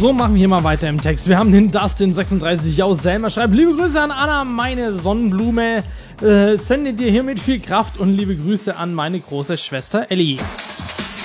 So, machen wir hier mal weiter im Text. Wir haben den Dustin36 aus Selma. Schreibt: Liebe Grüße an Anna, meine Sonnenblume. Sende dir hiermit viel Kraft und liebe Grüße an meine große Schwester Ellie.